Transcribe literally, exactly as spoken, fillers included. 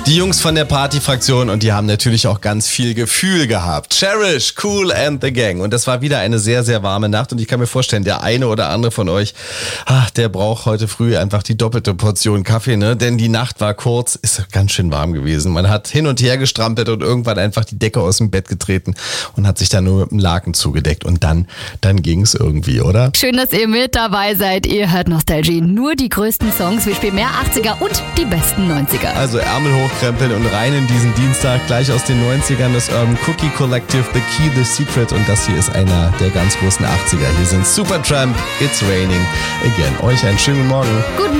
Die Jungs von der Partyfraktion und die haben natürlich auch ganz viel Gefühl gehabt. Cherish, Kool and the Gang. Und das war wieder eine sehr, sehr warme Nacht. Und ich kann mir vorstellen, der eine oder andere von euch, ach, der braucht heute früh einfach die doppelte Portion Kaffee, ne? Denn die Nacht war kurz, ist ganz schön warm gewesen. Man hat hin und her gestrampelt und irgendwann einfach die Decke aus dem Bett getreten und hat sich dann nur mit dem Laken zugedeckt. Und dann, dann ging es irgendwie, oder? Schön, dass ihr mit dabei seid. Ihr hört Nostalgie. Nur die größten Songs. Wir spielen mehr achtziger und die besten neunziger. Also Ärmel hochkrempeln und rein in diesen Dienstag, gleich aus den neunzigern, das Urban Cookie Collective, The Key, The Secret, und das hier ist einer der ganz großen achtziger. Hier sind Supertramp, It's Raining Again. Euch einen schönen Morgen. Guten